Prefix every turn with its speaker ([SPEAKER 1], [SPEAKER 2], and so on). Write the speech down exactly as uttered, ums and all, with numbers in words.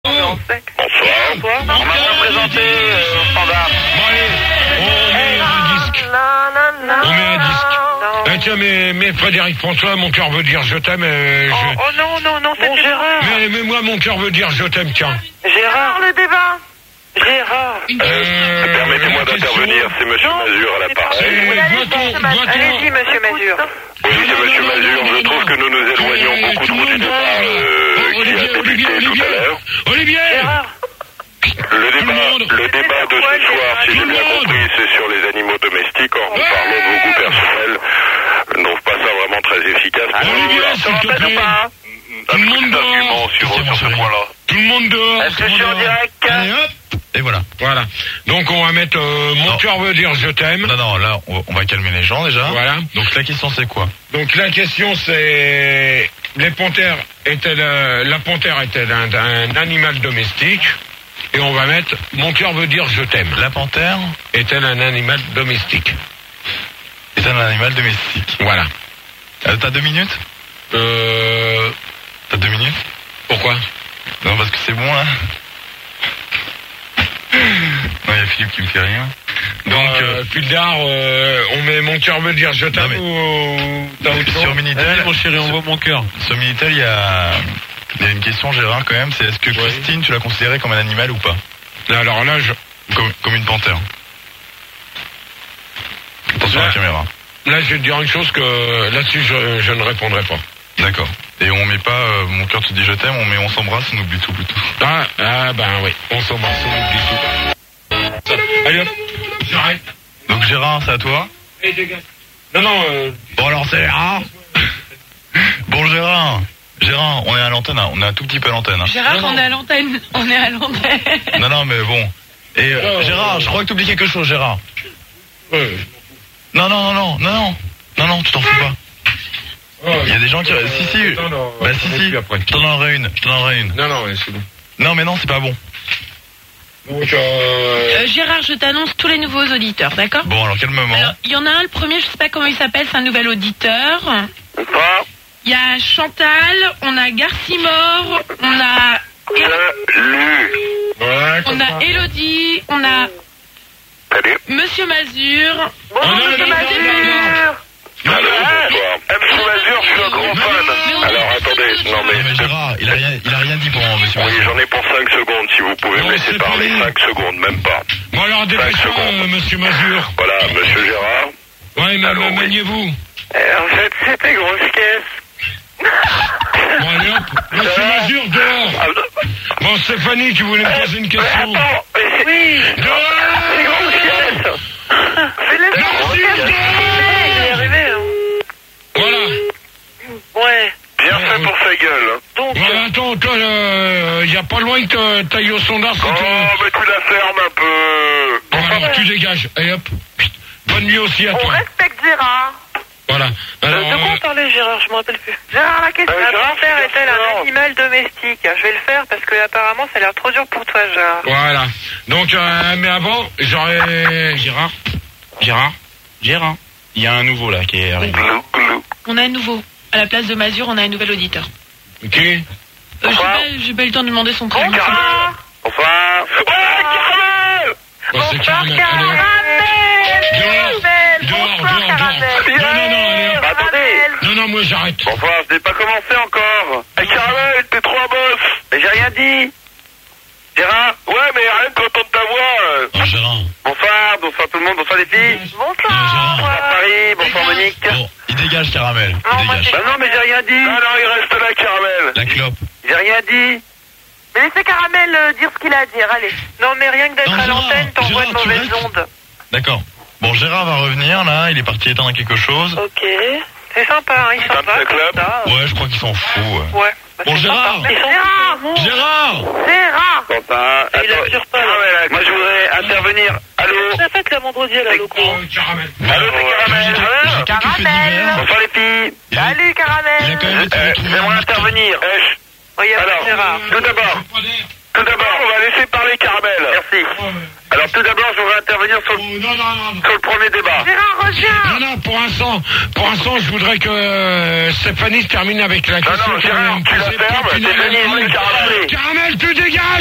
[SPEAKER 1] Bonsoir. On m'a représenté euh, standard.
[SPEAKER 2] Bon allez, on met un disque. On met un disque. Eh tiens, mais, mais Frédéric François, mon cœur veut dire je t'aime. Euh, je...
[SPEAKER 1] Oh, oh non, non, non, c'est bon, Gérard.
[SPEAKER 2] Mais, mais moi, mon cœur veut dire je t'aime, tiens.
[SPEAKER 1] Gérard, le débat. Gérard.
[SPEAKER 2] Euh,
[SPEAKER 3] Permettez-moi d'intervenir, c'est Monsieur Mazur à l'appareil.
[SPEAKER 1] Allez-y, Monsieur Mazur.
[SPEAKER 3] Oui, c'est Monsieur Mazur. Je trouve que nous nous éloignons beaucoup trop du débat euh, qui a débuté tout à l'heure.
[SPEAKER 2] Olivier.
[SPEAKER 3] Le débat, le débat de ce soir, si j'ai bien compris, c'est sur les animaux domestiques. Or, nous parlons de vos goûts personnels. Je ne trouve pas ça vraiment très efficace.
[SPEAKER 2] Olivier, s'il te plaît. Tout le monde dehors.
[SPEAKER 3] Sur, sur ce point-là.
[SPEAKER 2] Tout le monde dehors.
[SPEAKER 1] Est-ce que je suis en direct?
[SPEAKER 4] Allez hop. Et voilà.
[SPEAKER 2] Voilà. Donc on va mettre euh, mon
[SPEAKER 4] Non.
[SPEAKER 2] cœur veut dire je t'aime.
[SPEAKER 4] Non, non, là, on va, on va calmer les gens déjà.
[SPEAKER 2] Voilà.
[SPEAKER 4] Donc la question c'est quoi?
[SPEAKER 2] Donc la question c'est les panthères étaient la panthère était un, un animal domestique et on va mettre mon cœur veut dire je t'aime.
[SPEAKER 4] La panthère
[SPEAKER 2] Est-elle un animal domestique?
[SPEAKER 4] est un animal domestique.
[SPEAKER 2] Voilà.
[SPEAKER 4] Euh, T'as deux minutes?
[SPEAKER 2] Euh...
[SPEAKER 4] T'as deux minutes?
[SPEAKER 2] Pourquoi?
[SPEAKER 4] Non, parce que c'est bon là. Non, il y a Philippe qui me fait rien.
[SPEAKER 2] Donc,
[SPEAKER 4] Donc,
[SPEAKER 2] euh, Pildar, euh, on met mon cœur veut dire je t'aime
[SPEAKER 4] mais-
[SPEAKER 2] ou t'as autre chose?
[SPEAKER 4] sur Minitel,
[SPEAKER 5] mon chéri, envoie mon cœur.
[SPEAKER 4] sur Minitel, il y a, il y a une question, Gérard, quand même. C'est est-ce que Christine, tu l'as considérée comme un animal ou pas?
[SPEAKER 2] Alors là, je...
[SPEAKER 4] Comme, comme une panthère. Attention à la
[SPEAKER 2] Là-
[SPEAKER 4] caméra.
[SPEAKER 2] là, je vais te dire une chose que là-dessus, je, je ne répondrai pas.
[SPEAKER 4] D'accord. Et on met pas euh, mon cœur te dit je t'aime, on met on s'embrasse, on oublie tout plutôt.
[SPEAKER 2] Ah, ah ben oui, on s'embrasse, on oublie tout. Allez hop, j'arrête.
[SPEAKER 4] Donc Gérard, c'est à toi.
[SPEAKER 2] Et dégage. Non, non, euh...
[SPEAKER 4] Bon alors c'est Gérard. Bon Gérard. Gérard, on est à l'antenne, hein. On est un tout petit peu à l'antenne. hein.
[SPEAKER 6] Gérard,
[SPEAKER 2] Non, non.
[SPEAKER 6] on est à l'antenne. On est à l'antenne.
[SPEAKER 4] Non, non, mais bon. Et euh,
[SPEAKER 2] Non,
[SPEAKER 4] Gérard,
[SPEAKER 2] non,
[SPEAKER 4] je crois que t'oublies quelque chose, Gérard.
[SPEAKER 2] ouais.
[SPEAKER 4] Non, non, non, non, non, non. Non, non, tu t'en fous pas.
[SPEAKER 2] Oh,
[SPEAKER 4] Il y a des gens qui...
[SPEAKER 2] euh,
[SPEAKER 4] Si, si.
[SPEAKER 2] non, non,
[SPEAKER 4] Bah
[SPEAKER 2] on
[SPEAKER 4] si,
[SPEAKER 2] met
[SPEAKER 4] si.
[SPEAKER 2] plus après.
[SPEAKER 4] Je t'en donnerai une. Je t'en donnerai une.
[SPEAKER 2] Non, non, ouais, c'est bon.
[SPEAKER 4] Non, mais non, c'est pas bon.
[SPEAKER 2] Donc, euh...
[SPEAKER 6] Euh, Gérard, je t'annonce tous les nouveaux auditeurs, d'accord?
[SPEAKER 4] Bon, alors quel moment?
[SPEAKER 6] Alors, il y en a un, le premier, je sais pas comment il s'appelle, c'est un nouvel auditeur.
[SPEAKER 3] Pas
[SPEAKER 6] Il y a Chantal, on a Garcimore, on a...
[SPEAKER 3] lu.
[SPEAKER 2] Ouais,
[SPEAKER 6] On
[SPEAKER 2] comme
[SPEAKER 6] a
[SPEAKER 2] ça.
[SPEAKER 6] Elodie, on a
[SPEAKER 3] Salut.
[SPEAKER 6] Monsieur Mazur.
[SPEAKER 1] Bonjour,
[SPEAKER 2] non, non,
[SPEAKER 1] Monsieur
[SPEAKER 2] non,
[SPEAKER 1] Mazur.
[SPEAKER 3] Alors, bonsoir. M. Mazur, je suis un grand fan. Alors, attendez. Non,
[SPEAKER 4] Non, mais
[SPEAKER 3] mais...
[SPEAKER 4] Gérard, il a rien, il a rien dit pour moi, monsieur.
[SPEAKER 3] Oui,
[SPEAKER 4] Mazur.
[SPEAKER 3] j'en ai pour cinq secondes, si vous pouvez
[SPEAKER 2] Non,
[SPEAKER 3] me laisser
[SPEAKER 2] c'est
[SPEAKER 3] parler.
[SPEAKER 2] fini.
[SPEAKER 3] cinq secondes, même pas.
[SPEAKER 2] Bon, alors, dépêche-toi,
[SPEAKER 3] secondes.
[SPEAKER 2] euh, monsieur Mazur.
[SPEAKER 3] Voilà, Monsieur Gérard.
[SPEAKER 2] Ouais, mais
[SPEAKER 3] Allô, oui.
[SPEAKER 2] maniez-vous.
[SPEAKER 1] Euh, En fait, c'était grosse caisse.
[SPEAKER 2] Bon, allez hop, monsieur Mazur, dehors.
[SPEAKER 3] Ah,
[SPEAKER 2] Bon, Stéphanie, tu voulais me poser une
[SPEAKER 1] Mais
[SPEAKER 2] question.
[SPEAKER 1] attends, mais c'est...
[SPEAKER 6] Oui.
[SPEAKER 1] C'est
[SPEAKER 2] Dehors.
[SPEAKER 1] grosse caisse. C'est la grosse caisse. Je vais y arriver, hein.
[SPEAKER 2] Voilà.
[SPEAKER 1] Ouais.
[SPEAKER 3] bien fait pour sa gueule. hein.
[SPEAKER 1] Donc,
[SPEAKER 2] Voilà, attends, toi, il n'y a pas loin que t'ailles au sondage.
[SPEAKER 3] Oh, mais tu la fermes un peu.
[SPEAKER 2] Bon, alors, tu dégages. Allez, hop. Bonne nuit aussi à
[SPEAKER 1] on
[SPEAKER 2] toi.
[SPEAKER 1] respecte Gérard.
[SPEAKER 2] Voilà. Alors,
[SPEAKER 1] de quoi on
[SPEAKER 2] euh,
[SPEAKER 1] parlait, Gérard? Je me rappelle plus. Gérard, la question.
[SPEAKER 3] Euh,
[SPEAKER 1] La
[SPEAKER 3] Gérard,
[SPEAKER 1] panthère
[SPEAKER 3] c'est
[SPEAKER 1] est-elle
[SPEAKER 3] Gérard.
[SPEAKER 1] un animal domestique? Je vais le faire parce que apparemment ça a l'air trop dur pour toi, Gérard.
[SPEAKER 2] voilà. Donc, euh, mais avant, j'aurais...
[SPEAKER 5] Gérard Gérard Gérard Il y a un nouveau là qui est arrivé.
[SPEAKER 3] Glou, glou.
[SPEAKER 6] On a un nouveau. À la place de Mazur, on a un nouvel auditeur.
[SPEAKER 2] Ok.
[SPEAKER 6] Euh, j'ai
[SPEAKER 3] Bonsoir.
[SPEAKER 6] pas, j'ai pas eu le temps de demander son prénom.
[SPEAKER 1] Gérard.
[SPEAKER 3] Bonsoir. Ouais, caramel.
[SPEAKER 2] Bon, c'est
[SPEAKER 1] Bonsoir,
[SPEAKER 2] Caramel.
[SPEAKER 1] Caramel.
[SPEAKER 2] Dehors.
[SPEAKER 1] Caramel.
[SPEAKER 2] Dehors,
[SPEAKER 1] Bonsoir,
[SPEAKER 2] dehors,
[SPEAKER 1] Caramel.
[SPEAKER 2] dehors. Non, non, non, allez, hop.
[SPEAKER 3] Bah, attendez.
[SPEAKER 1] Caramel.
[SPEAKER 2] Non, non, moi, j'arrête.
[SPEAKER 3] Bonsoir, je n'ai pas commencé encore. Eh, Caramel, t'es trop un boss. Mais j'ai rien dit. Gérard? Ouais, mais rien qu'entendre ta voix. euh.
[SPEAKER 4] Oh, Gérard.
[SPEAKER 3] Bonsoir, bonsoir tout le monde, bonsoir les filles.
[SPEAKER 1] Bonsoir.
[SPEAKER 4] Gérard.
[SPEAKER 3] Bonsoir Paris, bonsoir Monique.
[SPEAKER 4] Bon, il dégage, Caramel.
[SPEAKER 1] Non,
[SPEAKER 4] Il
[SPEAKER 1] moi,
[SPEAKER 4] dégage.
[SPEAKER 3] Bah non, mais j'ai rien dit. Non, non, il reste là, Caramel.
[SPEAKER 4] La clope.
[SPEAKER 3] J'ai rien dit.
[SPEAKER 1] Mais laissez Caramel euh, dire ce qu'il a à dire, allez. Non, mais rien que d'être
[SPEAKER 4] Non,
[SPEAKER 1] à
[SPEAKER 4] Gérard,
[SPEAKER 1] l'antenne, t'envoies de
[SPEAKER 4] Gérard, tu
[SPEAKER 1] mauvaises
[SPEAKER 4] restes
[SPEAKER 1] ondes.
[SPEAKER 4] D'accord. Bon, Gérard va revenir là, il est parti éteindre quelque chose.
[SPEAKER 1] Ok. C'est sympa, hein, ils sont
[SPEAKER 3] Comme
[SPEAKER 1] pas
[SPEAKER 3] ça,
[SPEAKER 1] comme
[SPEAKER 3] club.
[SPEAKER 1] ça.
[SPEAKER 4] Ouais, je crois qu'ils s'en foutent. Ouais.
[SPEAKER 1] Ouais.
[SPEAKER 4] Bon,
[SPEAKER 1] C'est
[SPEAKER 4] Gérard.
[SPEAKER 1] sympa. Gérard.
[SPEAKER 4] Gérard.
[SPEAKER 1] Gérard.
[SPEAKER 3] Quentin,
[SPEAKER 1] Il
[SPEAKER 3] attends,
[SPEAKER 1] assure pas, là.
[SPEAKER 3] Caramel, moi je voudrais intervenir. Allô?
[SPEAKER 1] Ça fait le vendredi à la loco.
[SPEAKER 2] Oh, Caramel.
[SPEAKER 3] Allô, c'est Caramel.
[SPEAKER 4] J'ai tout fait
[SPEAKER 1] Caramel.
[SPEAKER 4] d'hiver.
[SPEAKER 3] Bonsoir les filles.
[SPEAKER 4] Il a-
[SPEAKER 1] Salut,
[SPEAKER 4] Il a quand
[SPEAKER 1] Caramel.
[SPEAKER 4] même été
[SPEAKER 3] Euh,
[SPEAKER 4] retrouvé
[SPEAKER 3] J'aimerais
[SPEAKER 4] en-
[SPEAKER 3] intervenir. Eh, ch-
[SPEAKER 1] Regarde,
[SPEAKER 3] Alors,
[SPEAKER 1] Gérard.
[SPEAKER 3] tout d'abord, tout d'abord, on va laisser parler Caramel. Merci. Alors tout d'abord, je voudrais intervenir sur le
[SPEAKER 2] non, non, non.
[SPEAKER 3] Sur le premier débat.
[SPEAKER 1] Gérard, reviens.
[SPEAKER 2] Non, non, pour l'instant, pour l'instant, je voudrais que euh, Stéphanie se termine avec la question.
[SPEAKER 3] Non, non, Gérard, tu la fermes, t'es venu, caramel.
[SPEAKER 2] Caramel, tu dégages!